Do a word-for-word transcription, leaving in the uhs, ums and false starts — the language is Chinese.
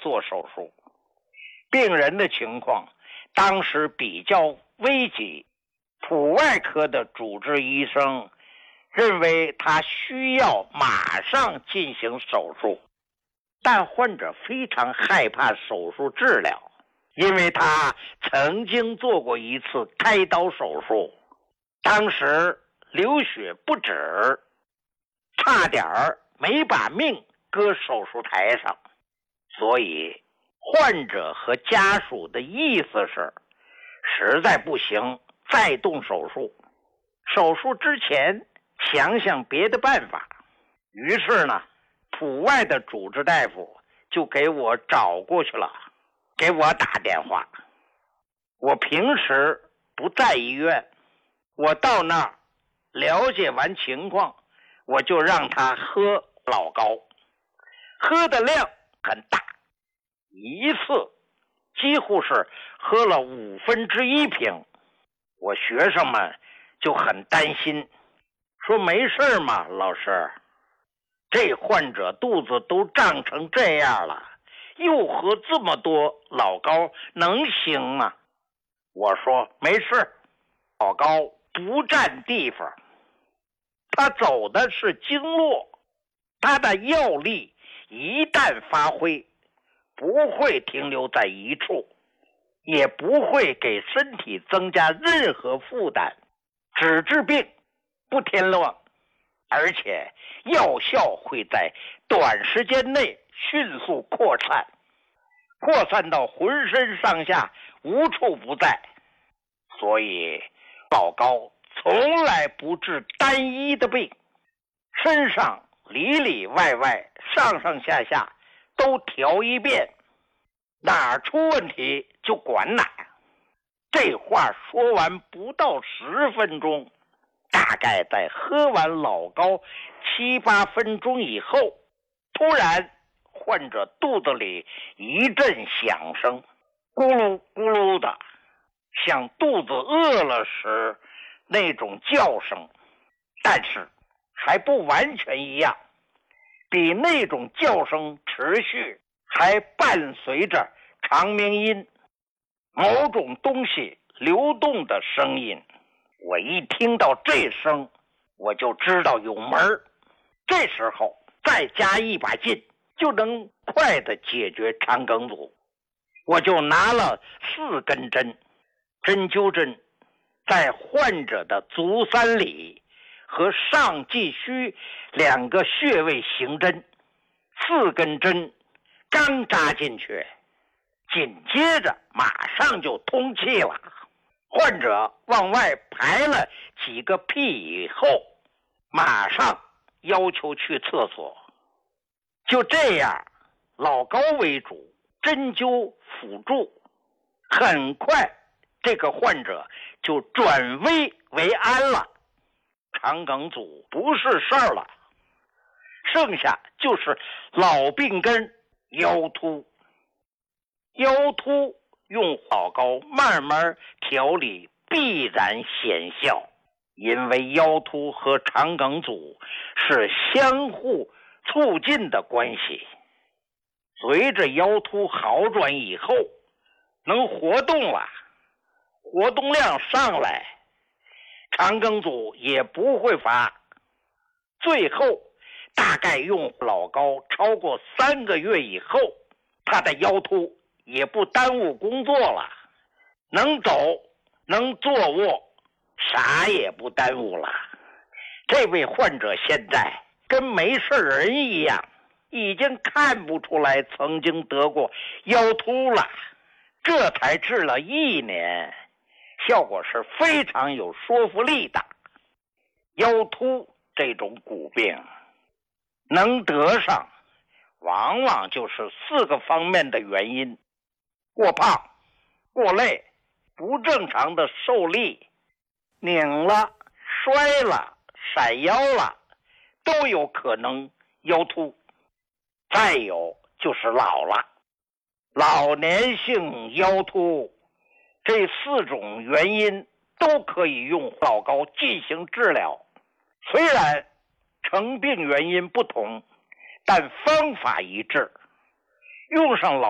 做手术。病人的情况当时比较危急，普外科的主治医生认为他需要马上进行手术，但患者非常害怕手术治疗，因为他曾经做过一次开刀手术，当时流血不止，差点儿没把命搁手术台上。所以患者和家属的意思是，实在不行再动手术，手术之前想想别的办法。于是呢，普外的主治大夫就给我找过去了，给我打电话。我平时不在医院，我到那儿了解完情况，我就让他喝老高，喝的量很大，一次几乎是喝了五分之一瓶。我学生们就很担心，说没事嘛，老师，这患者肚子都胀成这样了，又喝这么多老高能行吗？我说没事，老高不占地方，他走的是经络，他的药力一旦发挥，不会停留在一处，也不会给身体增加任何负担，只治病不添乱，而且药效会在短时间内迅速扩散，扩散到浑身上下无处不在。所以老高从来不治单一的病，身上里里外外上上下下都调一遍，哪儿出问题就管哪儿。这话说完不到十分钟，大概在喝完老高七八分钟以后，突然患者肚子里一阵响声，咕噜咕噜的，像肚子饿了时那种叫声，但是还不完全一样，比那种叫声持续，还伴随着长鸣音，某种东西流动的声音。我一听到这声，我就知道有门儿，这时候再加一把劲，就能快地解决肠梗阻。我就拿了四根针，针灸针在患者的足三里和上继虚两个穴位行针，四根针刚扎进去，紧接着马上就通气了。患者往外排了几个屁以后，马上要求去厕所。就这样，老高为主，针灸辅助，很快这个患者就转危为安了，肠梗阻不是事儿了，剩下就是老病根腰突。腰突用老高慢慢调理必然显效，因为腰突和肠梗阻是相互促进的关系。随着腰突好转以后，能活动了，活动量上来，肠梗阻也不会发。最后大概用老高超过三个月以后，他的腰突也不耽误工作了，能走能坐卧，啥也不耽误了。这位患者现在跟没事人一样，已经看不出来曾经得过腰突了，这才治了一年，效果是非常有说服力的。腰突这种骨病能得上，往往就是四个方面的原因：过胖、过累、不正常的受力、拧了、摔了、闪腰了，都有可能腰突。再有就是老了，老年性腰突，这四种原因都可以用老高进行治疗。虽然成病原因不同，但方法一致，用上老